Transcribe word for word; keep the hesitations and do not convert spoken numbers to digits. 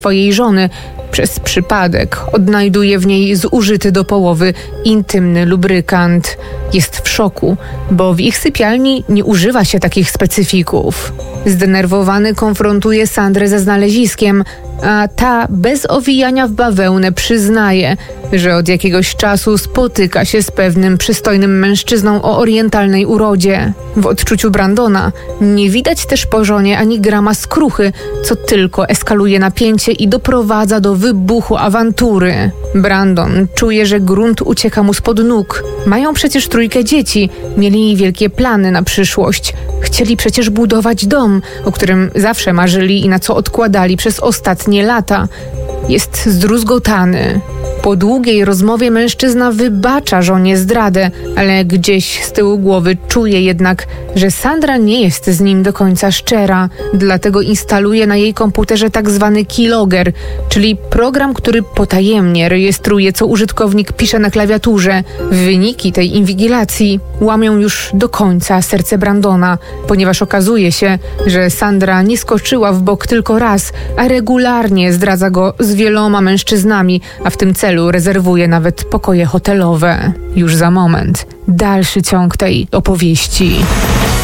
swojej żony. Przez przypadek odnajduje w niej zużyty do połowy intymny lubrykant. Jest w szoku, bo w ich sypialni nie używa się takich specyfików. Zdenerwowany konfrontuje Sandrę ze znaleziskiem, a ta bez owijania w bawełnę przyznaje, że od jakiegoś czasu spotyka się z pewnym przystojnym mężczyzną o orientalnej urodzie. W odczuciu Brandona nie widać też po żonie ani grama skruchy, co tylko eskaluje napięcie i doprowadza do wybuchu awantury. Brandon czuje, że grunt ucieka mu spod nóg. Mają przecież trójkę dzieci, mieli wielkie plany na przyszłość. Chcieli przecież budować dom, o którym zawsze marzyli i na co odkładali przez ostatnie lata. Jest zdruzgotany. Po długiej rozmowie mężczyzna wybacza żonie zdradę, ale gdzieś z tyłu głowy czuje jednak, że Sandra nie jest z nim do końca szczera. Dlatego instaluje na jej komputerze tak zwany keylogger, czyli program, który potajemnie rejestruje, co użytkownik pisze na klawiaturze. Wyniki tej inwigilacji łamią już do końca serce Brandona, ponieważ okazuje się, że Sandra nie skoczyła w bok tylko raz, a regularnie zdradza go z wieloma mężczyznami, a w tym celu rezerwuje nawet pokoje hotelowe. Już za moment dalszy ciąg tej opowieści.